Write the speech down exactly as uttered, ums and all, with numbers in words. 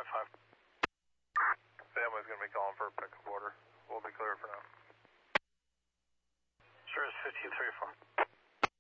five five. Family's going to be calling for a pickup order. We'll be clear for now. Sure is fifteen three four.